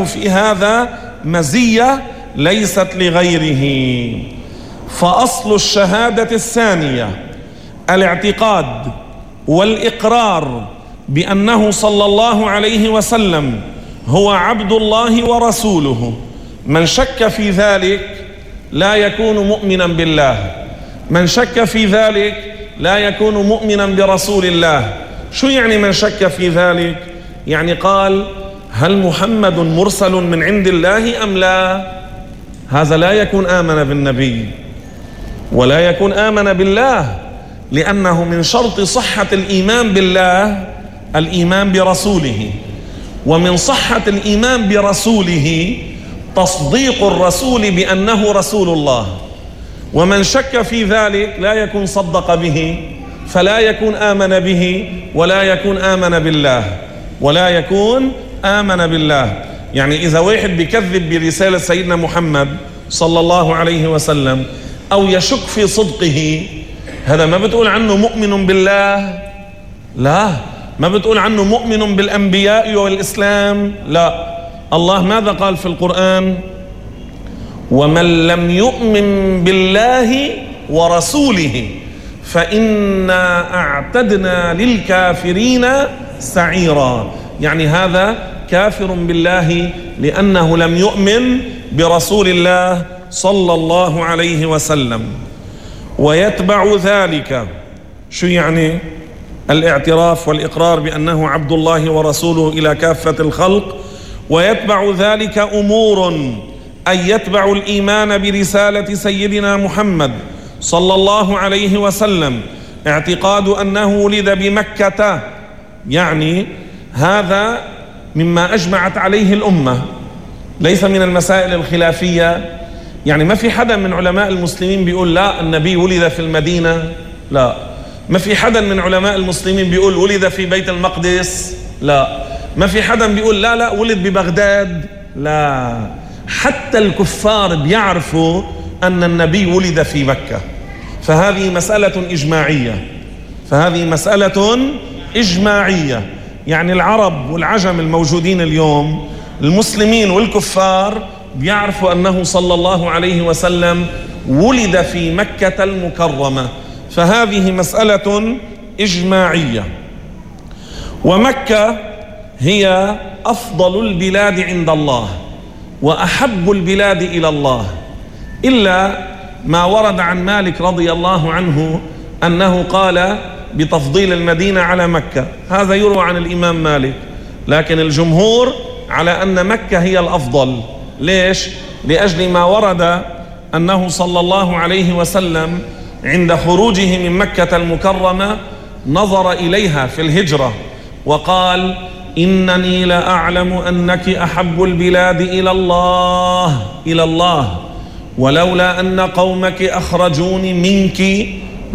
له في هذا مزية ليست لغيره. فأصل الشهادة الثانية الاعتقاد والإقرار بأنه صلى الله عليه وسلم هو عبد الله ورسوله. من شك في ذلك لا يكون مؤمنا بالله، من شك في ذلك لا يكون مؤمنا برسول الله. شو يعني من شك في ذلك؟ يعني قال هل محمد مرسل من عند الله أم لا؟ هذا لا يكون آمن بالنبي ولا يكون آمن بالله، لأنه من شرط صحة الإيمان بالله الإيمان برسوله، ومن صحة الإيمان برسوله تصديق الرسول بأنه رسول الله. ومن شك في ذلك لا يكون صدق به، فلا يكون آمن به ولا يكون آمن بالله، ولا يكون آمن بالله. يعني إذا واحد بيكذب برسالة سيدنا محمد صلى الله عليه وسلم أو يشك في صدقه، هذا ما بتقول عنه مؤمن بالله، لا، ما بتقول عنه مؤمن بالأنبياء والإسلام، لا. الله ماذا قال في القرآن؟ ومن لم يؤمن بالله ورسوله فإنا أعتدنا للكافرين سعيرا. يعني هذا كافر بالله لأنه لم يؤمن برسول الله صلى الله عليه وسلم. ويتبع ذلك، شو يعني الاعتراف والإقرار بأنه عبد الله ورسوله إلى كافة الخلق؟ ويتبع ذلك أمور، أي يتبع الإيمان برسالة سيدنا محمد صلى الله عليه وسلم اعتقاد أنه ولد بمكة. يعني هذا مما أجمعت عليه الأمة، ليس من المسائل الخلافية. يعني ما في حدا من علماء المسلمين بيقول لا النبي ولد في المدينة، لا. ما في حدا من علماء المسلمين بيقول ولد في بيت المقدس، لا. ما في حدا بيقول لا ولد ببغداد، لا. حتى الكفار بيعرفوا أن النبي ولد في مكة. فهذه مسألة إجماعية، فهذه مسألة إجماعية. يعني العرب والعجم الموجودين اليوم، المسلمين والكفار، بيعرفوا أنه صلى الله عليه وسلم ولد في مكة المكرمة. فهذه مسألة إجماعية. ومكة هي أفضل البلاد عند الله وأحب البلاد إلى الله، إلا ما ورد عن مالك رضي الله عنه أنه قال بتفضيل المدينة على مكة، هذا يروى عن الإمام مالك. لكن الجمهور على أن مكة هي الأفضل. ليش؟ لأجل ما ورد أنه صلى الله عليه وسلم عند خروجه من مكة المكرمة نظر إليها في الهجرة وقال إنني لأعلم أنك أحب البلاد إلى الله ولولا أن قومك أخرجوني منك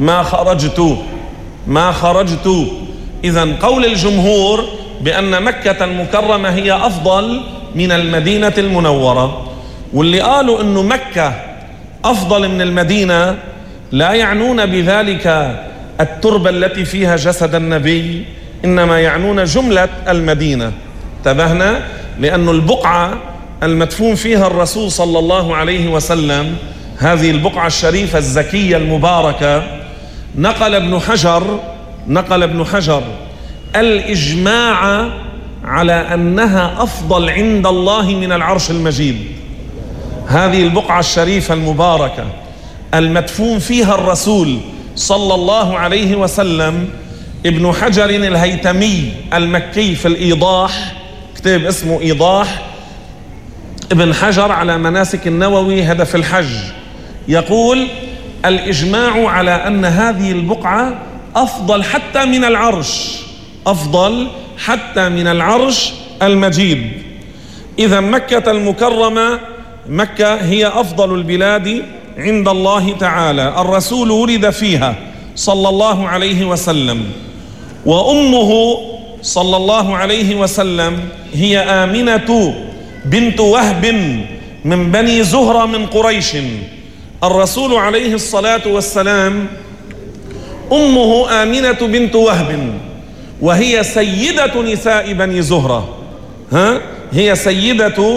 ما خرجت. إذن قول الجمهور بأن مكة المكرمة هي أفضل من المدينة المنورة. واللي قالوا أنه مكة أفضل من المدينة لا يعنون بذلك التربة التي فيها جسد النبي، إنما يعنون جملة المدينة. انتبهنا؟ لأن البقعة المدفون فيها الرسول صلى الله عليه وسلم، هذه البقعة الشريفة الزكية المباركة، نقل ابن حجر الإجماع على أنها أفضل عند الله من العرش المجيد. هذه البقعة الشريفة المباركة المدفون فيها الرسول صلى الله عليه وسلم، ابن حجر الهيتمي المكي في الإيضاح، كتاب اسمه إيضاح ابن حجر على مناسك النووي هدف الحج، يقول الإجماع على أن هذه البقعة أفضل حتى من العرش المجيد. إذا مكة المكرمة، مكة هي أفضل البلاد عند الله تعالى. الرسول ولد فيها صلى الله عليه وسلم، وأمه صلى الله عليه وسلم هي آمنة بنت وهب من بني زهرة من قريش. الرسول عليه الصلاة والسلام أمه آمنة بنت وهب، وهي سيدة نساء بني زهرة، هي سيدة